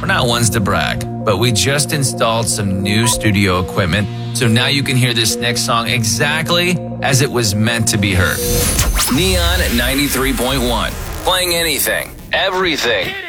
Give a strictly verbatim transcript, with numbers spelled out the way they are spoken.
We're not ones to brag, but we just installed some new studio equipment, so now you can hear this next song exactly as it was meant to be heard. Neon ninety-three point one. Playing anything, everything.